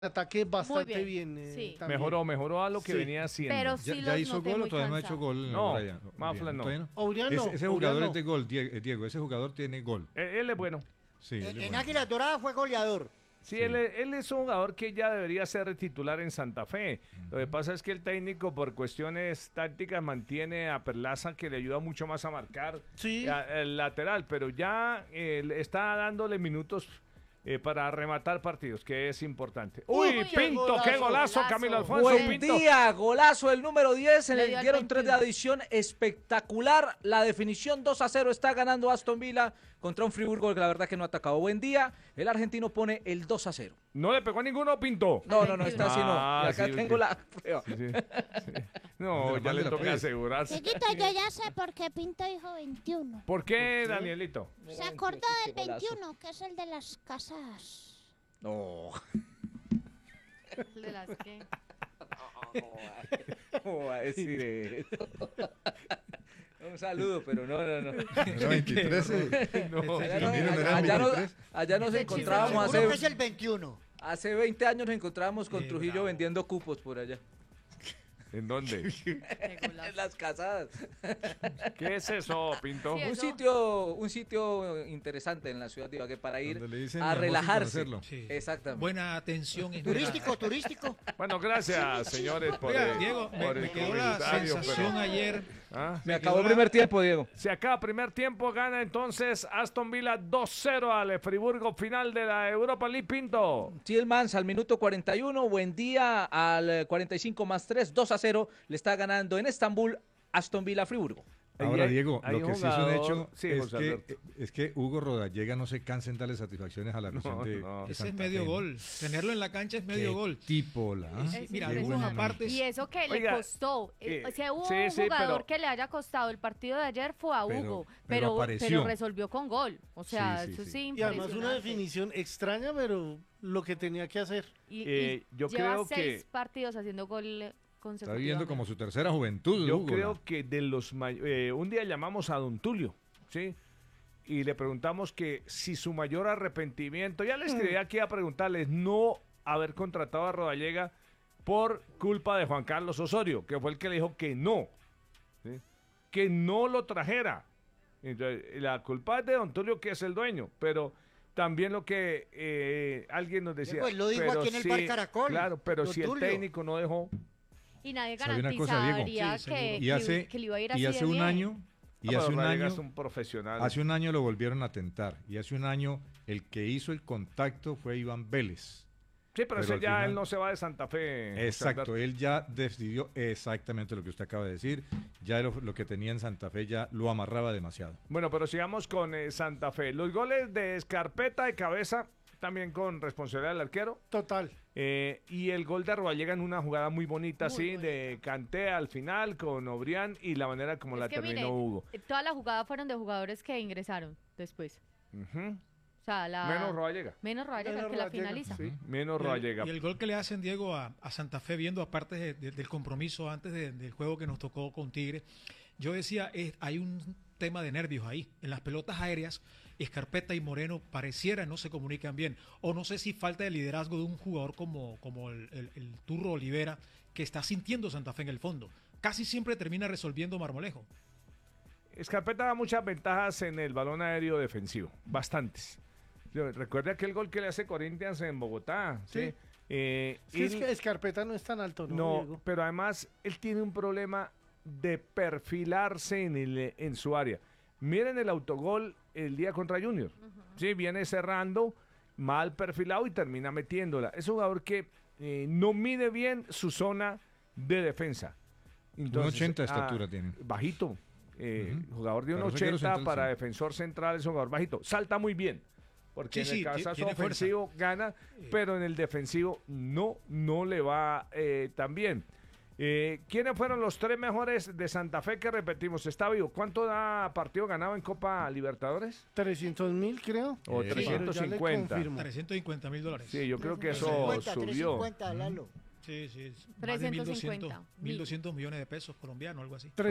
ataque bastante bien. Sí. También. Mejoró a lo que Sí. venía haciendo. Pero ¿Ya, sí ya los hizo noté gol o muy todavía no ha hecho cansados. gol? No, Brian? Mafla no. ¿Todavía no? Auriano, Ese jugador Auriano. es de gol, Diego, ese jugador tiene gol. Él es bueno. Sí, él es En bueno. Águilas Doradas fue goleador. Sí, Sí. Él es un jugador que ya debería ser titular en Santa Fe. Lo que pasa es que el técnico, por cuestiones tácticas, mantiene a Perlaza, que le ayuda mucho más a marcar Sí. el lateral, pero ya está dándole minutos para rematar partidos, que es importante. ¡Uy, Uy, Pinto! ¡Qué golazo, golazo. Camilo Alfonso! Buen Pinto. día, golazo el número 10, Le le dio al dieron 3 de 21. adición, espectacular, la definición 2-0, está ganando Aston Villa contra un Friburgo que la verdad que no ha atacado. Buen día, el argentino pone el 2-0. No le pegó a ninguno, Pinto. No, está así no, Ah, y acá sí, tengo ok. la prueba. Sí, sí. No, ya le Mándela, toca pues. asegurarse. Chiquito, yo ya sé por qué Pinto dijo 21. ¿Por qué, Danielito? Se acordó del Qué golazo. 21, que es el de las casadas. No, De las que... ¿cómo va a decir eso? Un saludo, pero no. ¿Era 23? No. Allá, Camilo, ¿no era el 23? allá nos Ese encontrábamos chiste Seguro que es hace, el 21. hace 20 años, nos encontrábamos con Trujillo bravo. vendiendo cupos por allá. ¿En dónde? Qué golazo. En las casadas. ¿Qué es eso, Pinto? Sí, Un sitio interesante en la ciudad de Ibagué para ir Donde le dicen a mi amor sin relajarse. conocerlo. Sí. Exactamente. Buena atención es Turístico. Bueno, gracias, señores, por, Oiga, Diego, por me el quedó la comentario, sensación pero- ayer. ¿Ah? Me acabó el primer tiempo, Diego. Se acaba primer tiempo, gana entonces Aston Villa 2-0 al Friburgo, final de la Europa League, Pinto. Tielemans al minuto 41, buen día al 45 más 3, 2-0, le está ganando en Estambul Aston Villa Friburgo. Ahora, Hay- Diego, hay lo un que sí es un jugador- hecho sí, es, José que, Alberto. es que Hugo Rodallega no se cansa en darle satisfacciones a la afición No, de, no. de Ese es Santa medio Fe. gol. Tenerlo en la cancha es Qué medio gol. tipo, la. Mira, Qué algunos buena apartes. Y eso que Oiga, le costó. Si hubo sí, un sí, jugador pero- que le haya costado el partido de ayer fue a Pero- Hugo, pero pero apareció. resolvió con gol. O sea, Sí, sí, eso sí. sí, Y además una impresionante. definición extraña, pero lo que tenía que hacer. Y yo lleva creo 6 que- partidos haciendo gol consecutivamente. Está viviendo como su tercera juventud. Yo Hugo, creo la. que de los un día llamamos a don Tulio, ¿sí? Y le preguntamos que si su mayor arrepentimiento, ya le escribí aquí a preguntarles, no haber contratado a Rodallega por culpa de Juan Carlos Osorio, que fue el que le dijo que no, ¿sí? Que no lo trajera. Entonces, la culpa es de don Tulio, que es el dueño, pero también lo que alguien nos decía. Pues lo dijo pero aquí en el Bar Caracol, Claro, pero don si el Tulio. técnico no dejó. Y nadie ¿Sabe una cosa, Diego? garantizaría Sí, que, seguro. Y hace, que le iba a ir así y hace de un bien. año, y pero hace un Rodallega año, es un profesional. hace un año lo volvieron a tentar. Y hace un año el que hizo el contacto fue Iván Vélez. Sí, pero, Pero ese al ya final- él no se va de Santa Fe. José Exacto, Alberto. él ya decidió exactamente lo que usted acaba de decir. Ya lo que tenía en Santa Fe ya lo amarraba demasiado. Bueno, pero sigamos con Santa Fe. Los goles de Escarpeta de cabeza, también con responsabilidad del arquero. Total. Y el gol de Arroyega en una jugada muy bonita, Muy así, bonita. de Canté al final con Obrián y la manera como la Es que terminó mire, Hugo. toda la jugada fueron de jugadores que ingresaron después. Ujú. O sea, Menos Rodallega. Menos Rodallega, Menos que la Rodallega, finaliza. Sí, menos Y Rodallega. el gol que le hacen, Diego, a Santa Fe, viendo aparte del compromiso antes del juego que nos tocó con Tigre, yo decía, hay un tema de nervios ahí. En las pelotas aéreas, Escarpeta y Moreno pareciera no se comunican bien. O no sé si falta de liderazgo de un jugador como el Turro Olivera, que está sintiendo Santa Fe en el fondo. Casi siempre termina resolviendo Marmolejo. Escarpeta da muchas ventajas en el balón aéreo defensivo, bastantes. Recuerda aquel gol que le hace Corinthians en Bogotá, ¿sí? Sí. Sí, es él- que Escarpeta no es tan alto, ¿no, No, Diego? pero además él tiene un problema de perfilarse en su área. Miren el autogol el día contra Junior. Sí, viene cerrando, mal perfilado y termina metiéndola. Es un jugador que no mide bien su zona de defensa. Entonces, 1,80 de estatura tiene. Bajito. Jugador de Para 1,80 zaguero central, para sí. defensor central es un jugador bajito. Salta muy bien. Porque Sí, en el sí, caso tiene fuerza. ofensivo gana, pero en el defensivo no le va tan bien. ¿Quiénes fueron los 3 mejores de Santa Fe que repetimos? Está vivo. ¿Cuánto da partido ganado en Copa Libertadores? 300.000, creo. O Sí. Pero ya le 350. confirmo. $350,000. Sí, yo creo que eso 350, subió. 350, Lalo. Sí, sí. Más de 350. 1.200 millones de pesos colombianos, algo así.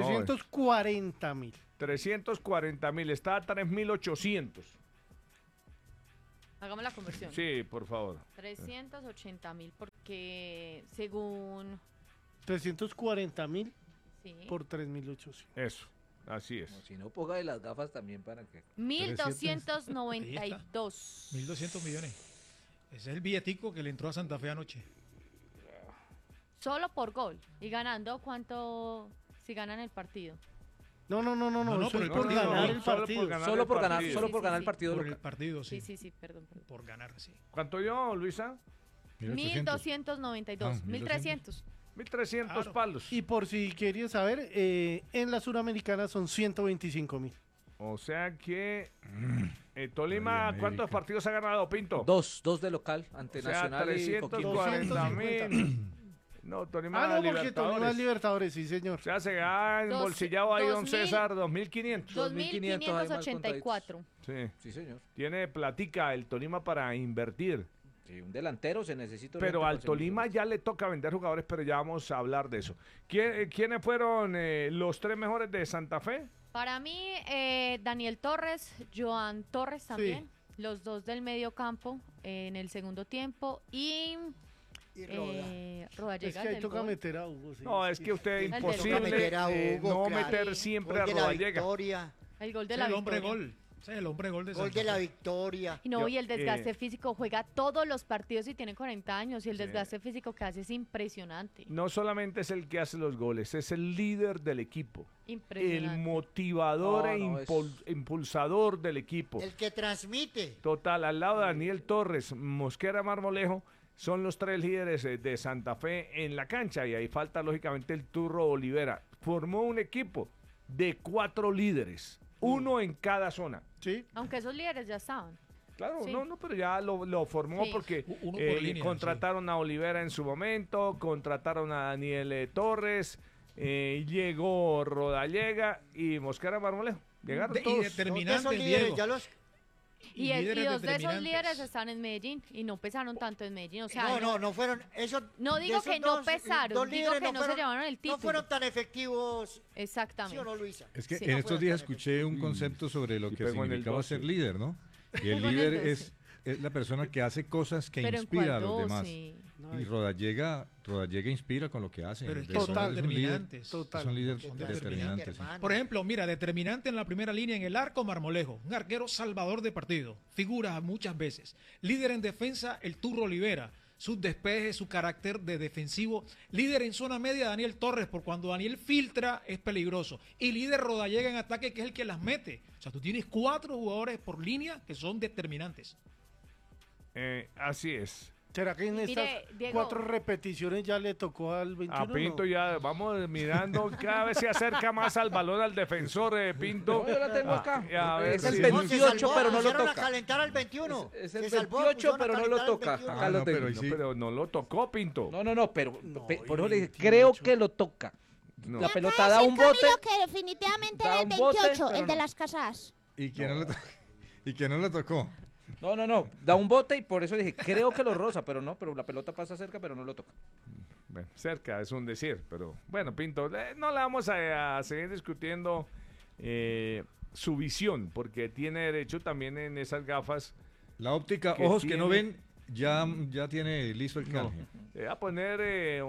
340.000. 340.000, está a 3.800. Hagamos la conversión. Sí, por favor. 380.000 porque según... 340.000 Sí. por 3.800. Eso, así es. Si no, ponga de las gafas también para que... 1.292. 1.200 millones. Ese es el billetico que le entró a Santa Fe anoche. Solo por gol. Y ganando, ¿cuánto si ganan el partido? No, No, eso por es el por partido, ganar no, el solo por partido. ganar. Solo el por ganar, partido. solo Sí, por sí, ganar sí. el partido Por el local. partido, sí. Sí, perdón. Por ganar, sí. ¿Cuánto dio, Luisa? 1.292. Ah, 1.300. 1.300 Claro. palos. Y por si querías saber, en la Suramericana son 125.000. O sea que Tolima, América. ¿cuántos partidos ha ganado, Pinto? Dos de local ante O sea, Nacional y Coquimbo. 340.000. No, Tolima Ah, no, porque Libertadores. Tolima es Libertadores, sí, señor. O sea, se ha Dos- embolsillado ahí, don 2.000. César, 2.500. 2.584. Sí, Sí, señor. tiene platica el Tolima para invertir. Sí, un delantero se necesita. Pero urgente al para ser Tolima millonario. ya le toca vender jugadores, pero ya vamos a hablar de eso. ¿Quiénes fueron los tres mejores de Santa Fe? Para mí, Daniel Torres, Joan Torres también. Los dos del medio campo en el segundo tiempo. Y Rodallega. Es que ahí del toca gol. meter a Hugo. sí. No, es que usted es El del imposible gol. meter a Hugo, no claro. meter siempre a Gol de la Rodallega. victoria. El gol de Ese la es el hombre victoria. gol. Ese es el hombre gol de Gol Santa de la Fe. victoria. Y no, Yo, y el desgaste físico juega todos los partidos y tiene 40 años. Y el desgaste físico que hace es impresionante. No solamente es el que hace los goles, es el líder del equipo. El Impresionante. motivador No, e no, es- impulsador del equipo. El que transmite. Total, al lado de Daniel Torres, Mosquera, Marmolejo, son los tres líderes de Santa Fe en la cancha. Y ahí falta, lógicamente, el Turro Olivera. Formó un equipo de 4 líderes, uno en cada zona. Sí. Aunque esos líderes ya estaban. Claro, Sí. no, pero ya lo formó Sí. porque Uno por línea, contrataron a Olivera en su momento, contrataron a Daniel Torres, llegó Rodallega y Mosquera Marmolejo. Llegaron Y todos. Dos de esos determinante, líderes, Diego. ya los... Y dos de esos líderes están en Medellín y no pesaron tanto en Medellín. O sea, no fueron... Esos, No de digo esos que no dos- pesaron, dos digo líderes que no se llevaron el título. No fueron tan efectivos, ¿sí Exactamente. o no, Luisa? Es que Sí. en No estos fueron días tan escuché un concepto sobre lo Y que pegó en el significaba 12. ser líder, ¿no? Y el Pegó en el líder 12. es la persona que hace cosas que Pero en inspira cuál a los demás. 12. Y Rodallega inspira con lo que hace. Pero es De que verdad, son es un líder- determinantes. Total. Es un líder Son determinante. sí. hermano. Por ejemplo, mira, determinante en la primera línea en el arco, Marmolejo, un arquero salvador de partido, figura muchas veces. Líder en defensa, el Turro Olivera, sus despejes, su carácter de defensivo. Líder en zona media, Daniel Torres, por cuando Daniel filtra es peligroso. Y líder Rodallega en ataque, que es el que las mete. O sea, tú tienes 4 jugadores por línea que son determinantes. Así es. ¿Será que en Mire, estas Diego. 4 repeticiones ya le tocó al 21? A Pinto no? ya vamos mirando, cada vez se acerca más al balón al defensor, Pinto. No, yo la tengo acá. A ver Es el si- 28, pero no lo pusieron a toca. calentar al 21. Es el Se salvó, 28, pusieron a pero no lo calentar al toca. 21. Acá lo no, tengo. pero No, pero no lo tocó, Pinto. No, pero No, por eso y le dije, 28. creo que lo toca. No. La Me pelota acaba de da decir un bote. Camilo que definitivamente da era el un bote, 28, pero el de no. las casas. ¿Y quién no le, ¿Y quién no le tocó? No, da un bote y por eso dije, creo que lo roza, pero no, pero la pelota pasa cerca, pero no lo toca. Bueno, cerca es un decir, pero bueno, Pinto, no le vamos a seguir discutiendo su visión, porque tiene derecho también en esas gafas. La óptica, Que ojos que no tiene- ven, ya tiene listo el No, canje. voy a poner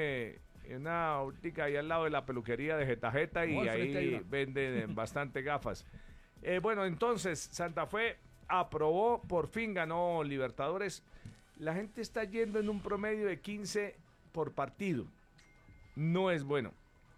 una óptica ahí al lado de la peluquería de Jetajeta y No, al frente hay ahí una. venden bastante gafas. Bueno, entonces, Santa Fe aprobó, por fin ganó Libertadores. La gente está yendo en un promedio de 15 por partido. No es bueno.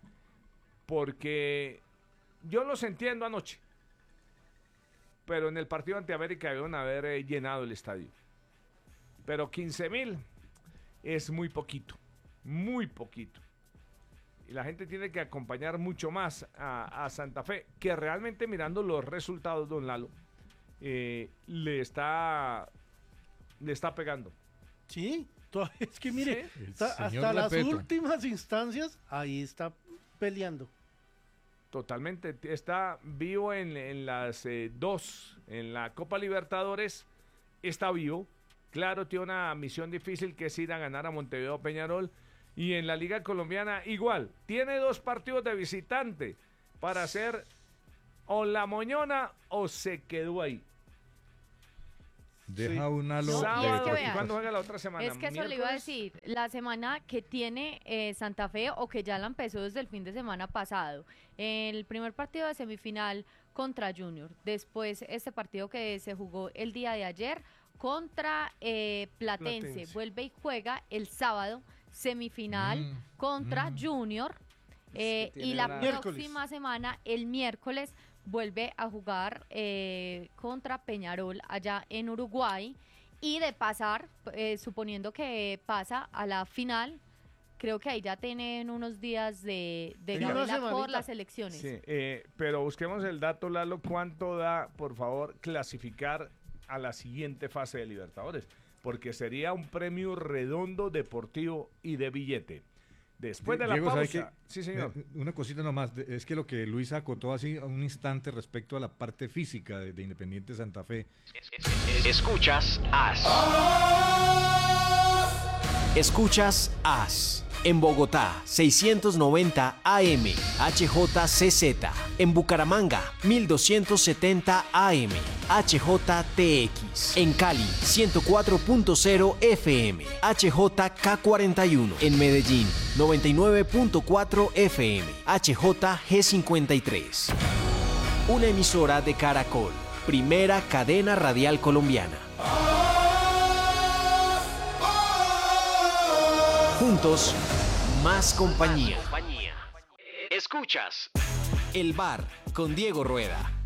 Porque yo los entiendo anoche. Pero en el partido ante América debieron haber llenado el estadio. Pero 15.000 es muy poquito. Muy poquito. Y la gente tiene que acompañar mucho más a Santa Fe, que realmente mirando los resultados, don Lalo, le está pegando. Sí, es que mire, Sí. hasta Señor las Repeto. últimas instancias, ahí está peleando. Totalmente. Está vivo en las dos. En la Copa Libertadores está vivo. Claro, tiene una misión difícil que es ir a ganar a Montevideo Peñarol. Y en la Liga Colombiana igual. Tiene 2 partidos de visitante para hacer o la moñona o se quedó ahí. deja un halo No, de y es que Sábado, vean. ¿y cuándo juega la otra semana? Es que eso le iba a ¿Miércoles? decir, la semana que tiene Santa Fe o que ya la empezó desde el fin de semana pasado. El primer partido de semifinal contra Junior. Después este partido que se jugó el día de ayer contra Platense. Platense. Vuelve y juega el sábado semifinal contra Junior. que tiene Y la una- próxima semana, el miércoles, vuelve a jugar contra Peñarol allá en Uruguay. Y de pasar, suponiendo que pasa a la final, creo que ahí ya tienen unos días de Sí, una gabela por semanita. las elecciones. Sí, pero busquemos el dato, Lalo. ¿Cuánto da, por favor, clasificar a la siguiente fase de Libertadores? Porque sería un premio redondo deportivo y de billete. Después de la Diego, ¿sabe pausa. qué? Sí, señor. Una cosita nomás, es que lo que Luis acotó así a un instante respecto a la parte física de Independiente Santa Fe. Escuchas AS. Escuchas AS. En Bogotá, 690 AM, HJCZ. En Bucaramanga, 1270 AM, HJTX. En Cali, 104.0 FM, HJK41. En Medellín, 99.4 FM, HJG53. Una emisora de Caracol, primera cadena radial colombiana. Juntos, más compañía. Escuchas El Bar con Diego Rueda.